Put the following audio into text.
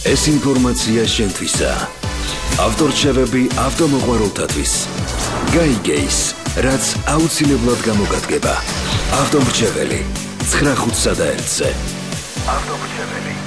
ეს ინფორმაცია შენთვისაა. ავტორჩევები ავტომოყვარულთათვის. გაიგეის, რაც აუცილებლად გამოგადგება. ავტომრჩეველი 95-ზე. ავტომრჩეველი